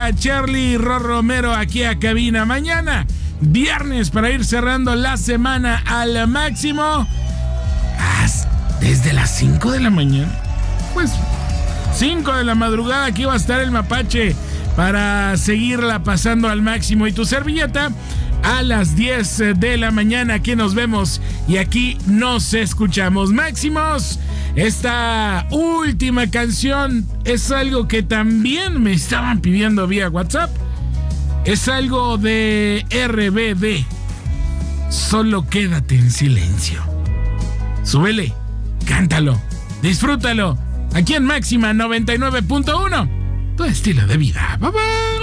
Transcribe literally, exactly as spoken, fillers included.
llega Charlie Ro Romero aquí a cabina. Mañana, viernes, para ir cerrando la semana al máximo. Desde las cinco de la mañana. Pues cinco de la madrugada aquí va a estar el Mapache para seguirla pasando al máximo. Y tu servilleta a las diez de la mañana. Aquí nos vemos y aquí nos escuchamos. Máximos, esta última canción es algo que también me estaban pidiendo vía WhatsApp. Es algo de R B D. Solo quédate en silencio. Súbele, cántalo, disfrútalo. Aquí en Máxima noventa y nueve punto uno. Tu estilo de vida. Bye bye.